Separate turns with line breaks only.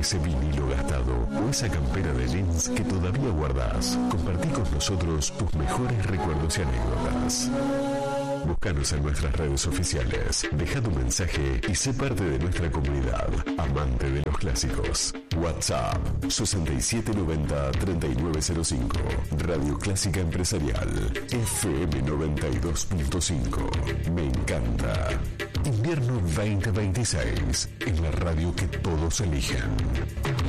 ese vinilo gastado o esa campera de jeans que todavía guardás. Compartí con nosotros tus mejores recuerdos y anécdotas. Búscanos en nuestras redes oficiales, deja tu mensaje y sé parte de nuestra comunidad, amante de los clásicos. WhatsApp 6790-3905. Radio Clásica Empresarial FM 92.5. Me encanta. Invierno 2026 en la radio que todos eligen.